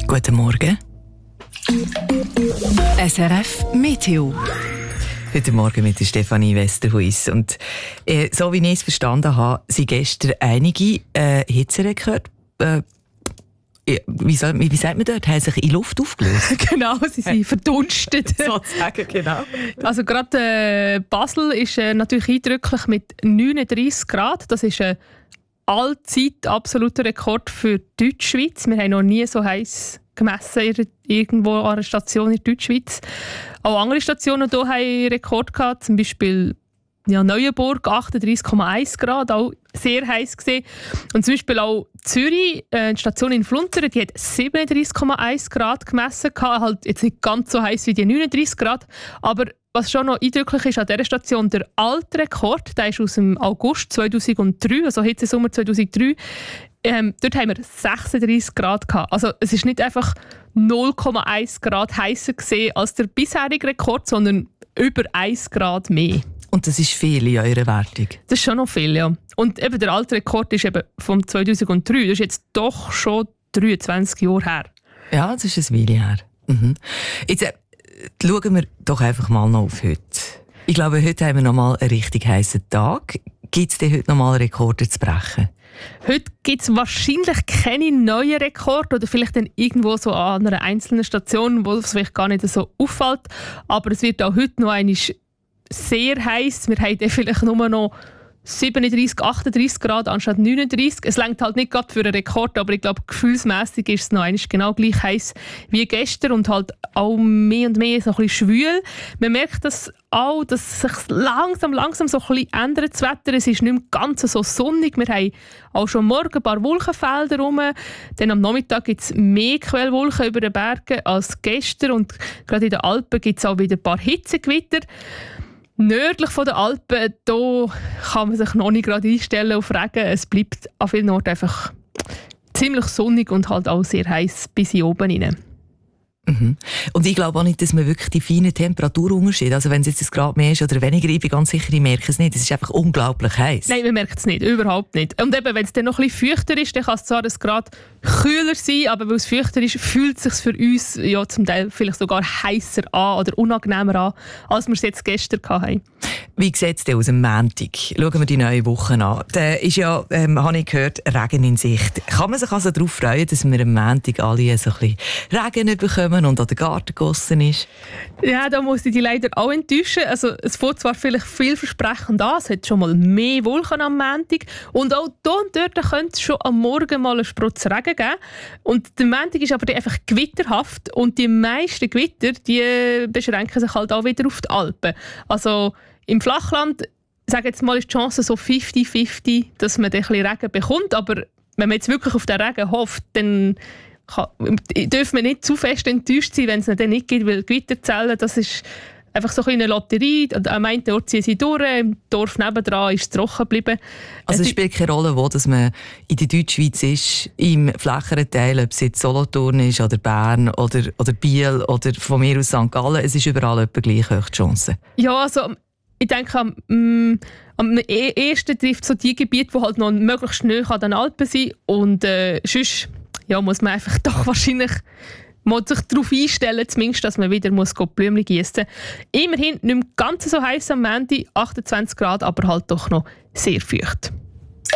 Guten Morgen. SRF Meteo. Heute Morgen mit der Stefanie Westerhuis. Und so wie ich es verstanden habe, sind gestern einige Hitzerekorde, wie sagt man dort, haben sich in Luft aufgelöst. Genau, sie sind verdunstet. Sozusagen, genau. Also gerade Basel ist natürlich eindrücklich mit 39 Grad. Das ist ein allzeit absoluter Rekord für die Deutschschweiz. Wir haben noch nie so heiß gemessen irgendwo an einer Station in der Deutschschweiz. Auch andere Stationen hier haben einen Rekord gehabt, zum Beispiel Neuenburg 38,1 Grad, auch sehr heiß gesehen. Und zum Beispiel auch Zürich, die Station in Flunteren, die hat 37,1 Grad gemessen, halt jetzt nicht ganz so heiß wie die 39 Grad, aber was schon noch eindrücklich ist an dieser Station, der alte Rekord, der ist aus dem August 2003, also Hitzesommer 2003, dort haben wir 36 Grad gehabt. Also es ist nicht einfach 0,1 Grad heißer gesehen als der bisherige Rekord, sondern über 1 Grad mehr. Und das ist viel in eurer Wertung? Das ist schon noch viel, ja. Und eben der alte Rekord ist eben vom 2003. Das ist jetzt doch schon 23 Jahre her. Ja, das ist ein Weile her. Mhm. Jetzt schauen wir doch einfach mal noch auf heute. Ich glaube, heute haben wir noch mal einen richtig heißen Tag. Gibt es denn heute noch mal Rekorde zu brechen? Heute gibt es wahrscheinlich keine neuen Rekorde oder vielleicht dann irgendwo so an einer einzelnen Station, wo es vielleicht gar nicht so auffällt. Aber es wird auch heute noch einmal sehr heiß. Wir haben vielleicht nur noch 37, 38 Grad anstatt 39. Es reicht halt nicht gerade für einen Rekord, aber ich glaube, gefühlsmässig ist es noch einmal genau gleich heiß wie gestern und halt auch mehr und mehr so ein bisschen schwül. Man merkt das auch, dass es sich langsam so ein bisschen ändert, das Wetter. Es ist nicht mehr ganz so sonnig. Wir haben auch schon morgen ein paar Wolkenfelder rum. Dann am Nachmittag gibt es mehr Quellwolken über den Bergen als gestern und gerade in den Alpen gibt es auch wieder ein paar Hitzegewitter. Nördlich von den Alpen, da kann man sich noch nicht gerade einstellen auf Regen. Es bleibt an vielen Orten einfach ziemlich sonnig und halt auch sehr heiß bis hier oben rein. Mhm. Und ich glaube auch nicht, dass man wirklich die feinen Temperaturunterschiede, also wenn es jetzt ein Grad mehr ist oder weniger, ich bin ganz sicher, ich merke es nicht. Es ist einfach unglaublich heiß. Nein, man merkt es nicht, überhaupt nicht. Und eben, wenn es dann noch ein bisschen feuchter ist, dann kann es zwar ein Grad kühler sein, aber weil es feuchter ist, fühlt es sich für uns ja zum Teil vielleicht sogar heißer an oder unangenehmer an, als wir es jetzt gestern hatten. Wie sieht es denn aus am Montag? Schauen wir die neue Woche an. Da ist ja, habe ich gehört, Regen in Sicht. Kann man sich also darauf freuen, dass wir am Montag alle so ein bisschen Regen bekommen und an den Garten gegossen ist? Ja, da muss ich dich leider auch enttäuschen. Also, es fängt zwar vielleicht vielversprechend an, es hat schon mal mehr Wolken am Montag und auch hier und dort könnte es schon am Morgen mal einen Sprutz Regen geben. Und der Montag ist aber einfach gewitterhaft und die meisten Gewitter, die beschränken sich halt auch wieder auf die Alpen. Also im Flachland, sage jetzt mal, ist die Chance so 50-50, dass man ein bisschen Regen bekommt. Aber wenn man jetzt wirklich auf den Regen hofft, dann dürfen wir nicht zu fest enttäuscht sein, wenn es ihn dann nicht gibt, weil Gewitterzellen, das ist einfach so eine Lotterie. Am einen Ort ziehen sie durch, im Dorf nebendran ist es trocken geblieben. Also es spielt keine Rolle, wo dass man in der Deutschschweiz ist, im flächeren Teil, ob es jetzt Solothurn ist oder Bern oder Biel oder von mir aus St. Gallen, es ist überall etwa gleich hoch die Chance. Ja, also ich denke, am ersten trifft so die Gebiete, die halt noch möglichst nahe an den Alpen sind. Und sonst muss man einfach doch wahrscheinlich sich darauf einstellen, zumindest, dass man wieder Blümchen gießen muss. Immerhin nicht mehr ganz so heiß am Montag, 28 Grad, aber halt doch noch sehr feucht.